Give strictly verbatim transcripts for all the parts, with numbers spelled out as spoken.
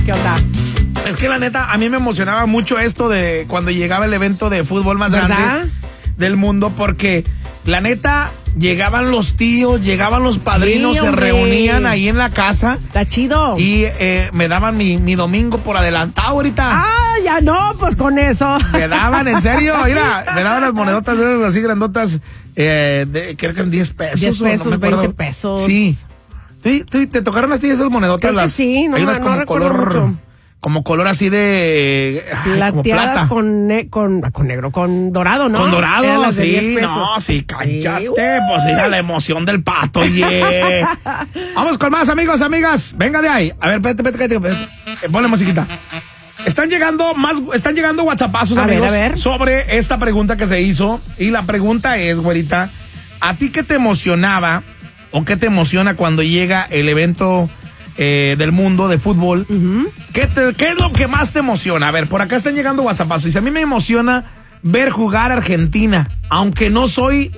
¿Qué onda? Es que la neta, a mí me emocionaba mucho esto de cuando llegaba el evento de fútbol más ¿verdad? grande del mundo, porque la neta, llegaban los tíos, llegaban los padrinos, Sí, se hombre. reunían ahí en la casa. Está chido. Y eh, me daban mi, mi domingo por adelantado ahorita. Ah, ya no, pues con eso. Me daban, en serio, mira, me daban las monedotas esas así grandotas, eh, de, creo que en diez pesos. diez o no pesos, me acuerdo. veinte pesos. Sí. ¿Sí, sí, ¿te tocaron a ti esas monedotas? Creo que las, sí, no hay me- unas no como recuerdo color, mucho. como color así de, ay, como Plateadas plata. con, ne- con, con negro, con dorado, ¿no? Con Eran dorado, las de sí, diez pesos. no, sí, cállate, Sí, uh. pues mira la emoción del pato, oye. Vamos con más, amigos, amigas, venga de ahí. A ver, espérate, espérate, espérate, espérate. Eh, ponle musiquita. Están llegando más, están llegando WhatsAppazos, A ver, amigos, a ver. sobre esta pregunta que se hizo. Y la pregunta es, güerita, ¿a ti qué te emocionaba o qué te emociona cuando llega el evento eh, del mundo de fútbol? Uh-huh. ¿Qué, te- ¿Qué es lo que más te emociona? A ver, por acá están llegando WhatsAppazos. Dice, a mí me emociona ver jugar a Argentina, aunque no soy,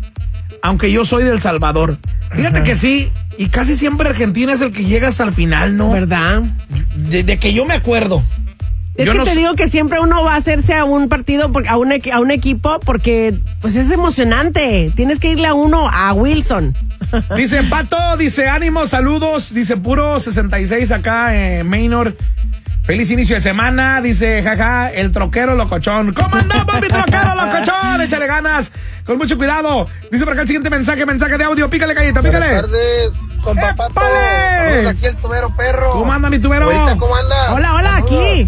aunque yo soy del Salvador. Fíjate Ajá. que sí, y casi siempre Argentina es el que llega hasta el final, ¿no? ¿Verdad? De, de que yo me acuerdo. Es Yo que no te sé- digo que siempre uno va a hacerse a un partido, por- a un, equi- a un equipo, porque pues es emocionante. Tienes que irle a uno, a Wilson. Dice Pato, dice ánimo, saludos, dice puro sesenta y seis acá en Maynor. Feliz inicio de semana, dice jaja, el troquero locochón. ¿Cómo andamos, mi troquero locochón? Échale ganas, con mucho cuidado. Dice por acá el siguiente mensaje, mensaje de audio. Pícale, Galleta, pícale. Buenas tardes, compa Pato. ¡Épale! Saludos, aquí el tubero perro. ¿Cómo anda, mi tubero? Ahorita, ¿cómo anda? Hola, hola, Saludos. aquí.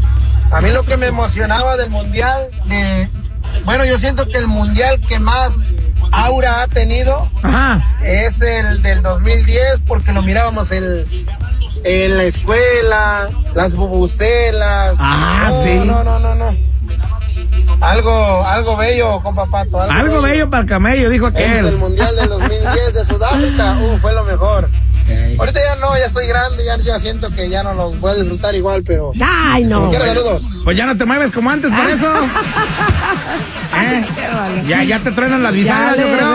A mí lo que me emocionaba del mundial, de, bueno, yo siento que el mundial que más aura ha tenido Ajá. es el del dos mil diez, porque lo mirábamos en, en la escuela, las bubucelas. Ah, no, sí. No, no, no, no. Algo, algo bello, compa Pato. Algo, Algo bello para el camello, dijo Es del aquel. mundial del dos mil diez de Sudáfrica, uh, fue lo mejor. Ahorita ya no, ya estoy grande, ya, ya siento que ya no lo voy a disfrutar igual, pero... Ay, no. Quiero saludos. Pues ya no te mueves como antes, por eso. ¿Eh? Ya, ya te truenan las bisagras, Ya yo le- creo.